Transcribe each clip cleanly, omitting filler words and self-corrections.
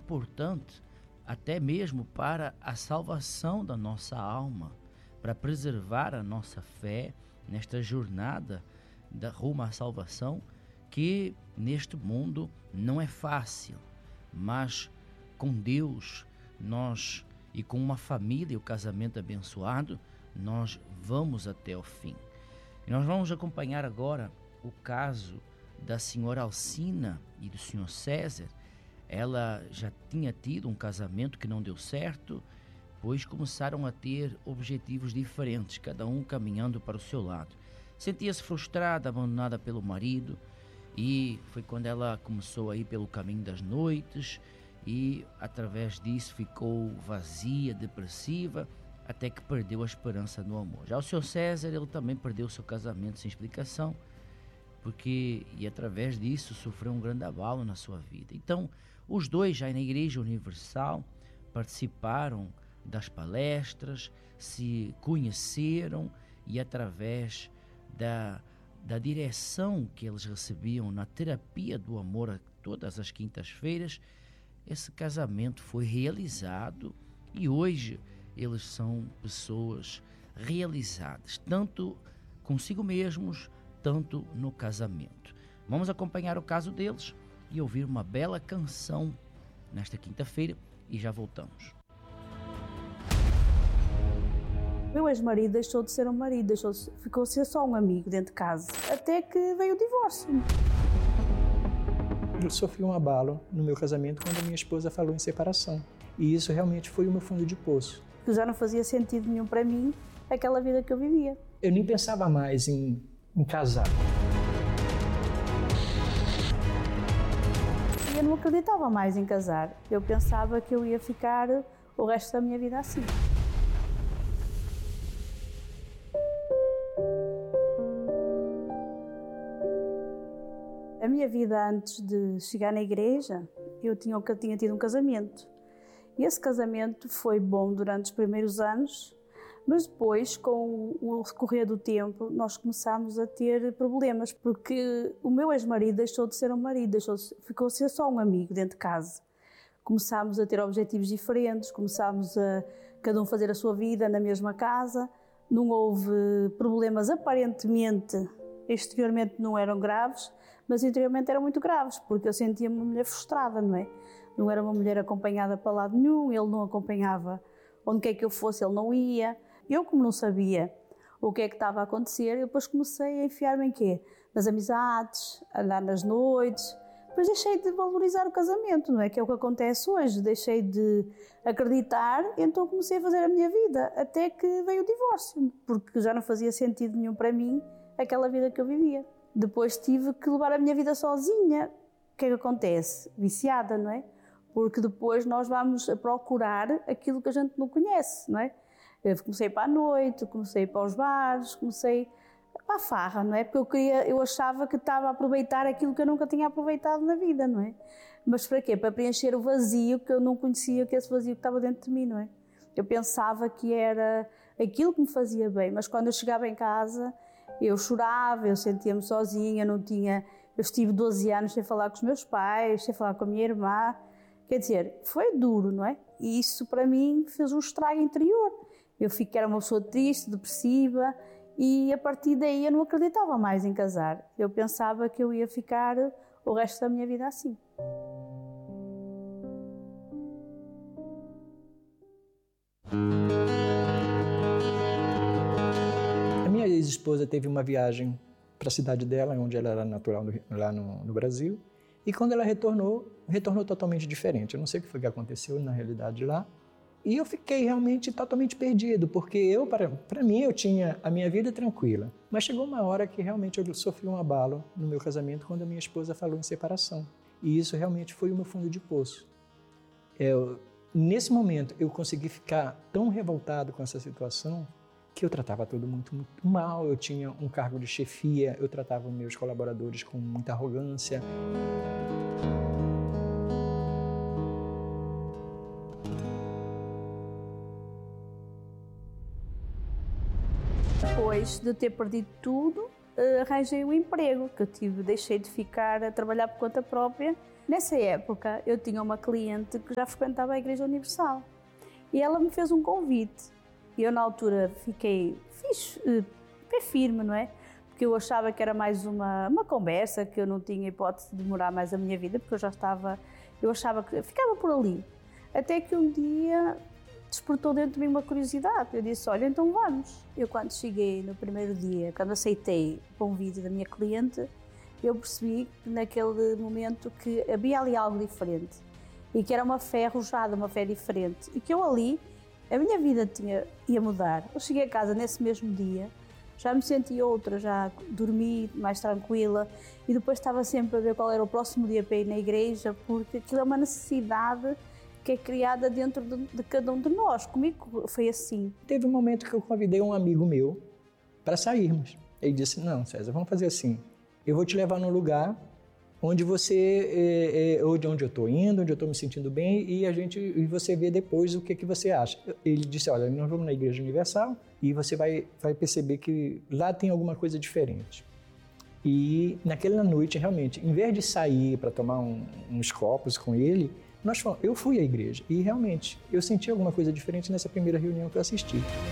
importante até mesmo para a salvação da nossa alma, para preservar a nossa fé nesta jornada rumo à salvação, que neste mundo não é fácil, mas com Deus e com uma família, o casamento abençoado, nós vamos até o fim. E nós vamos acompanhar agora o caso da senhora Alcina e do senhor César. Ela já tinha tido um casamento que não deu certo, pois começaram a ter objetivos diferentes, cada um caminhando para o seu lado. Sentia-se frustrada, abandonada pelo marido, e foi quando ela começou a ir pelo caminho das noites e através disso ficou vazia, depressiva, até que perdeu a esperança no amor. Já o senhor César, ele também perdeu o seu casamento sem explicação, e através disso sofreu um grande abalo na sua vida. Então, os dois já na Igreja Universal participaram das palestras, se conheceram e através da direção que eles recebiam na terapia do amor todas as quintas-feiras, esse casamento foi realizado e hoje eles são pessoas realizadas, tanto consigo mesmos, tanto no casamento. Vamos acompanhar o caso deles e ouvir uma bela canção nesta quinta-feira e já voltamos. Meu ex-marido deixou de ser um marido, ficou a ser só um amigo dentro de casa, até que veio o divórcio. Eu sofri um abalo no meu casamento quando a minha esposa falou em separação. E isso realmente foi o meu fundo de poço. Que já não fazia sentido nenhum para mim aquela vida que eu vivia. Eu nem pensava mais em casar. Eu não acreditava mais em casar. Eu pensava que eu ia ficar o resto da minha vida assim. A minha vida antes de chegar na igreja, eu tinha tido um casamento. E esse casamento foi bom durante os primeiros anos, mas depois, com o decorrer do tempo, nós começámos a ter problemas, porque o meu ex-marido deixou de ser um marido, ficou a ser só um amigo dentro de casa. Começámos a ter objetivos diferentes, começámos a cada um fazer a sua vida na mesma casa, não houve problemas aparentemente, exteriormente não eram graves, mas interiormente eram muito graves, porque eu sentia-me uma mulher frustrada, não é? Não era uma mulher acompanhada para lado nenhum, ele não acompanhava onde quer que eu fosse, ele não ia. Eu, como não sabia o que é que estava a acontecer, eu depois comecei a enfiar-me em quê? Nas amizades, a andar nas noites. Depois deixei de valorizar o casamento, não é? Que é o que acontece hoje. Deixei de acreditar, então comecei a fazer a minha vida, até que veio o divórcio, porque já não fazia sentido nenhum para mim aquela vida que eu vivia. Depois tive que levar a minha vida sozinha. O que é que acontece? Viciada, não é? Porque depois nós vamos a procurar aquilo que a gente não conhece, não é? Eu comecei para a noite, comecei para os bares, comecei para a farra, não é? Porque eu achava que estava a aproveitar aquilo que eu nunca tinha aproveitado na vida, não é? Mas para quê? Para preencher o vazio que eu não conhecia, que esse vazio que estava dentro de mim, não é? Eu pensava que era aquilo que me fazia bem, mas quando eu chegava em casa, eu chorava, eu sentia-me sozinha, eu estive 12 anos sem falar com os meus pais, sem falar com a minha irmã. Quer dizer, foi duro, não é? E isso para mim fez um estrago interior. Eu fiquei, era uma pessoa triste, depressiva, e a partir daí eu não acreditava mais em casar. Eu pensava que eu ia ficar o resto da minha vida assim. A minha ex-esposa teve uma viagem para a cidade dela, onde ela era natural, lá no Brasil, e quando ela retornou totalmente diferente. Eu não sei o que foi que aconteceu na realidade lá, e eu fiquei realmente totalmente perdido, porque para mim, eu tinha a minha vida tranquila. Mas chegou uma hora que realmente eu sofri um abalo no meu casamento quando a minha esposa falou em separação. E isso realmente foi o meu fundo de poço. Nesse momento, eu consegui ficar tão revoltado com essa situação que eu tratava todo mundo muito mal, eu tinha um cargo de chefia, eu tratava meus colaboradores com muita arrogância. Depois de ter perdido tudo, arranjei um emprego, que deixei de ficar a trabalhar por conta própria. Nessa época, eu tinha uma cliente que já frequentava a Igreja Universal e ela me fez um convite. E eu, na altura, fiz pé firme, não é? Porque eu achava que era mais uma conversa, que eu não tinha hipótese de demorar mais a minha vida, porque eu achava que ficava por ali. Até que um dia despertou dentro de mim uma curiosidade. Eu disse, olha, então vamos. Eu, quando cheguei no primeiro dia, quando aceitei o convite da minha cliente, eu percebi naquele momento que havia ali algo diferente e que era uma fé arrojada, uma fé diferente, e que eu ali, a minha vida ia mudar. Eu cheguei a casa nesse mesmo dia, já me senti outra, já dormi mais tranquila e depois estava sempre a ver qual era o próximo dia para ir na igreja, porque aquilo é uma necessidade que é criada dentro de cada um de nós. Comigo foi assim. Teve um momento que eu convidei um amigo meu para sairmos. Ele disse, não, César, vamos fazer assim, eu vou te levar num lugar onde onde eu estou indo, onde eu estou me sentindo bem e você vê depois o que você acha. Ele disse, olha, nós vamos na Igreja Universal e você vai perceber que lá tem alguma coisa diferente. E naquela noite, realmente, em vez de sair para tomar uns copos com ele, eu fui à igreja e realmente eu senti alguma coisa diferente nessa primeira reunião que eu assisti.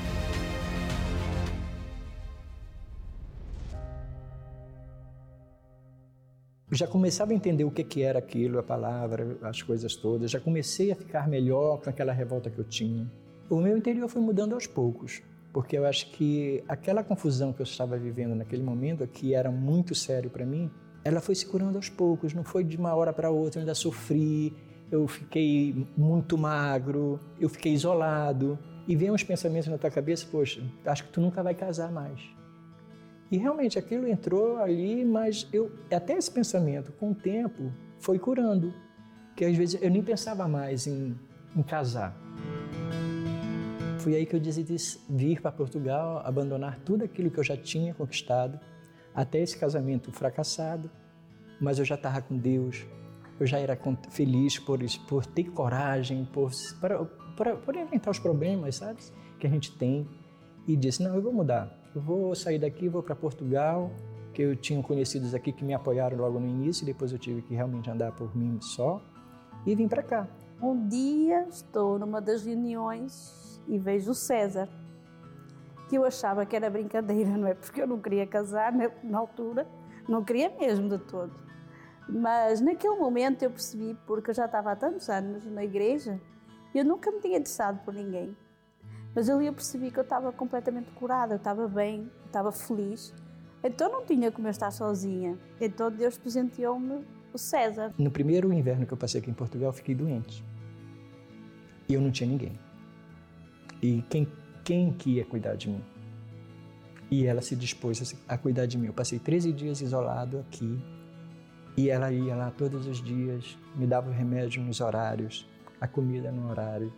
Eu já começava a entender o que era aquilo, a palavra, as coisas todas. Já comecei a ficar melhor com aquela revolta que eu tinha. O meu interior foi mudando aos poucos, porque eu acho que aquela confusão que eu estava vivendo naquele momento, que era muito sério para mim, ela foi se curando aos poucos, não foi de uma hora para outra, eu ainda sofri, eu fiquei muito magro, eu fiquei isolado. E vem uns pensamentos na tua cabeça, poxa, acho que tu nunca vai casar mais. E realmente aquilo entrou ali, mas até esse pensamento, com o tempo, foi curando. Que às vezes eu nem pensava mais em casar. Foi aí que eu decidi vir para Portugal, abandonar tudo aquilo que eu já tinha conquistado, até esse casamento fracassado, mas eu já estava com Deus, eu já era feliz por ter coragem, por enfrentar os problemas, sabe, que a gente tem. E disse, não, eu vou mudar. Eu vou sair daqui, vou para Portugal, que eu tinha conhecidos aqui que me apoiaram logo no início, e depois eu tive que realmente andar por mim só, e vim para cá. Um dia estou numa das reuniões e vejo o César, que eu achava que era brincadeira, não é? Porque eu não queria casar na altura, não queria mesmo de todo. Mas naquele momento eu percebi, porque eu já estava há tantos anos na igreja, e eu nunca me tinha interessado por ninguém. Mas ali eu percebi que eu estava completamente curada, eu estava bem, eu estava feliz. Então não tinha como eu estar sozinha. Então Deus presenteou-me o César. No primeiro inverno que eu passei aqui em Portugal, eu fiquei doente. E eu não tinha ninguém. E quem que ia cuidar de mim? E ela se dispôs a cuidar de mim. Eu passei 13 dias isolado aqui. E ela ia lá todos os dias, me dava o remédio nos horários, a comida no horário.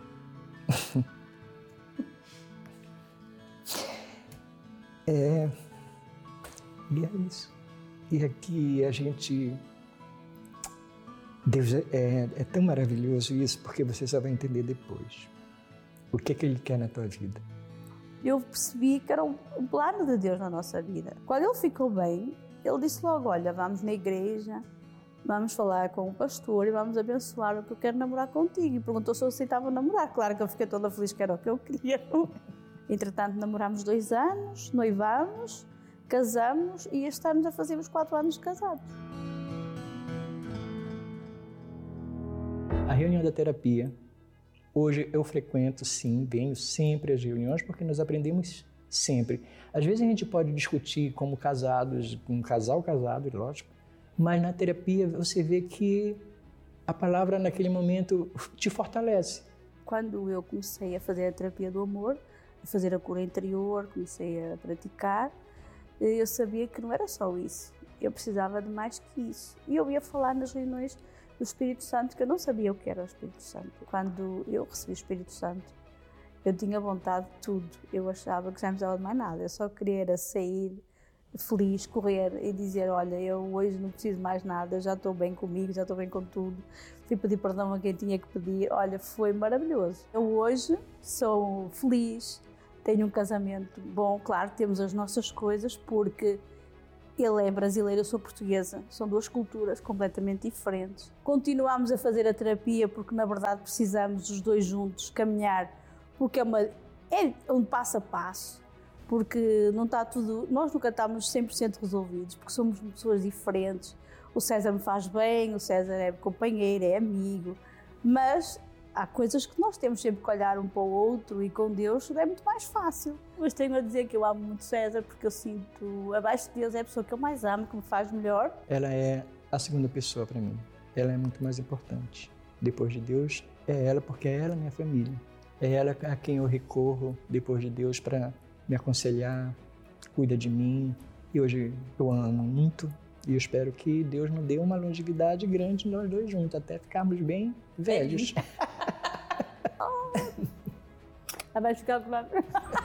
E é isso. E aqui a gente... Deus é tão maravilhoso isso, porque você só vai entender depois. O que Ele quer na tua vida. Eu percebi que era um plano de Deus na nossa vida. Quando Ele ficou bem, Ele disse logo, olha, vamos na igreja, vamos falar com o pastor e vamos abençoar, porque eu quero namorar contigo. E perguntou se eu aceitava namorar. Claro que eu fiquei toda feliz, que era o que eu queria. Entretanto, namorámos 2 anos, noivámos, casamos e este ano já fazíamos 4 anos de casados. A reunião da terapia, hoje eu frequento, sim, venho sempre às reuniões porque nós aprendemos sempre. Às vezes a gente pode discutir como casados, um casal casado, lógico, mas na terapia você vê que a palavra naquele momento te fortalece. Quando eu comecei a fazer a terapia do amor, a fazer a cura interior, comecei a praticar, eu sabia que não era só isso, eu precisava de mais que isso. E eu ia falar nas reuniões do Espírito Santo, que eu não sabia o que era o Espírito Santo. Quando eu recebi o Espírito Santo, eu tinha vontade de tudo, eu achava que já não precisava de mais nada, eu só queria era sair feliz, correr e dizer, olha, eu hoje não preciso mais nada, já estou bem comigo, já estou bem com tudo. Fui pedir perdão a quem tinha que pedir, olha, foi maravilhoso. Eu hoje sou feliz, tenho um casamento bom, claro, temos as nossas coisas, porque Ele é brasileiro, eu sou portuguesa. São duas culturas completamente diferentes. Continuamos a fazer a terapia porque, na verdade, precisamos os dois juntos caminhar, porque é um passo a passo, porque não está tudo... Nós nunca estamos 100% resolvidos, porque somos pessoas diferentes. O César me faz bem, o César é companheiro, é amigo, mas há coisas que nós temos sempre que olhar um para o outro, e com Deus é muito mais fácil. Mas tenho a dizer que eu amo muito César, porque eu sinto, abaixo de Deus, é a pessoa que eu mais amo, que me faz melhor. Ela é a segunda pessoa para mim. Ela é muito mais importante. Depois de Deus, é ela, porque ela é minha família. É ela a quem eu recorro, depois de Deus, para me aconselhar, cuida de mim. E hoje eu amo muito. E eu espero que Deus nos dê uma longevidade grande nós dois juntos, até ficarmos bem velhos. Ela vai ficar com